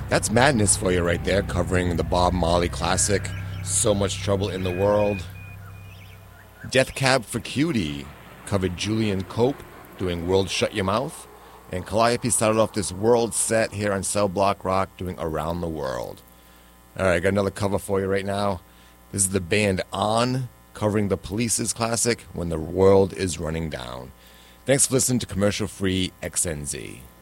That's Madness for you right there, covering the Bob Marley classic, So Much Trouble in the World. Death Cab for Cutie covered Julian Cope doing World Shut Your Mouth. And Calliope started off this world set here on Cell Block Rock doing Around the World. Alright, I got another cover for you right now. This is the band On covering the Police's classic, When the World is Running Down. Thanks for listening to Commercial Free XNZ.